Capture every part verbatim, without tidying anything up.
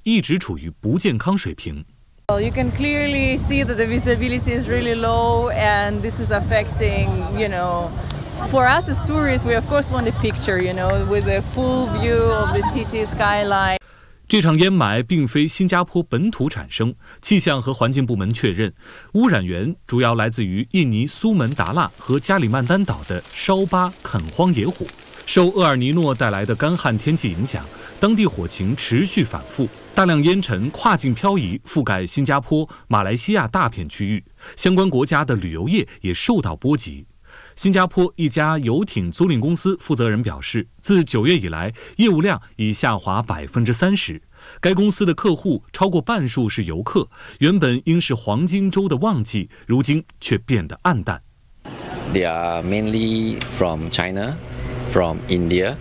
一直处于不健康水平。 You can clearly see that the visibility is really low, and this is affecting, you know, for us as tourists, we of course want a picture, you know, with a full view of the city skyline. 这场烟霾并非新加坡本土产生，气象和环境部门确认，污染源主要来自于印尼苏门答腊和加里曼丹岛的烧巴垦荒野火。受厄尔尼诺带来的干旱天气影响，当地火情持续反复，大量烟尘跨境漂移，覆盖新加坡、马来西亚大片区域，相关国家的旅游业也受到波及。新加坡一家游艇租赁公司负责人表示，自九月以来，业务量已下滑百分之三十。该公司的客户超过半数是游客，原本应是黄金周的旺季，如今却变得暗淡。 They are mainly from China, from India,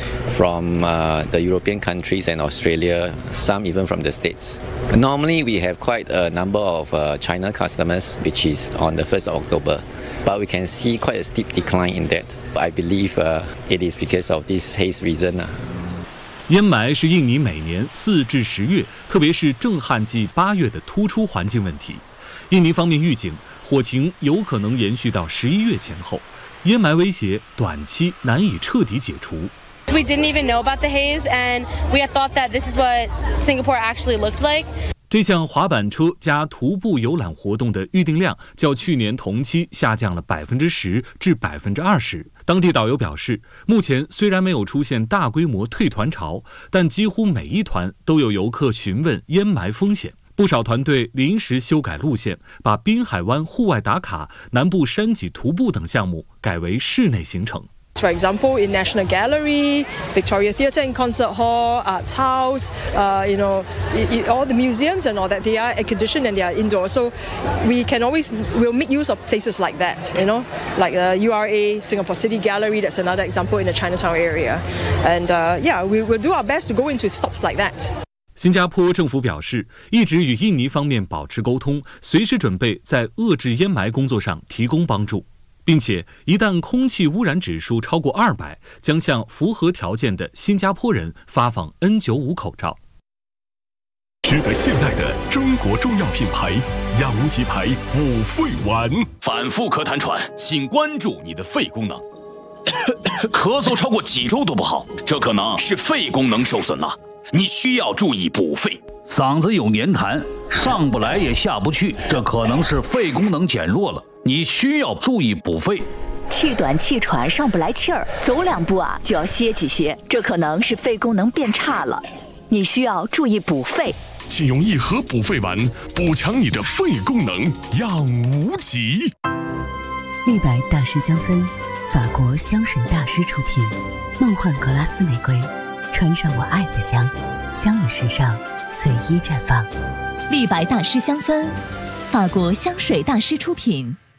from uh, the European countries and Australia, some even from the States. Normally, we have quite a number of uh, China customers, which is on the first of October. But we can see quite a steep decline in that. I believe uh, it is because of this haze reason. 烟霾是印尼每年四至十月，特别是正旱季八月的突出环境问题。印尼方面预警，火情有可能延续到十一月前后，烟霾威胁短期难以彻底解除。 We didn't even know about the haze, and we had thought that this is what Singapore actually looked like. 这项滑板车加徒步游览活动的预订量较去年同期下降了百分之十至百分之二十。当地导游表示，目前虽然没有出现大规模退团潮，但几乎每一团都有游客询问烟霾风险。不少团队临时修改路线，把滨海湾户外打卡、南部山脊徒步等项目改为室内行程。 For example, in National Gallery, Victoria Theatre and Concert Hall, Arts House, uh, you know, it, it, all the museums and all that, they are air-conditioned and they are indoor. So we can always, we'll make use of places like that, you know, like the U R A, Singapore City Gallery, that's another example in the Chinatown area. And uh, yeah, we will do our best to go into stops like that. 新加坡政府表示，一直与印尼方面保持沟通，随时准备在遏制烟霾工作上提供帮助。并且一旦空气污染指数超过二百，将向符合条件的新加坡人发放 N 九十五 口罩。 值得信赖的中国中药品牌养无极牌补肺丸， 反复咳痰喘，请关注你的肺功能。咳嗽超过几周都不好，这可能是肺功能受损了，你需要注意补肺。 嗓子有黏痰，上不来也下不去，这可能是肺功能减弱了。你需要注意补肺。 气短气喘上不来气儿，走两步啊就要歇几歇，这可能是肺功能变差了，你需要注意补肺。 请用一盒补肺丸补强你的肺功能，养无极。 立白大师香氛，法国香水大师出品，梦幻格拉斯玫瑰，穿上我爱的香，香与时尚随意绽放。 立白大师香氛，法国香水大师出品。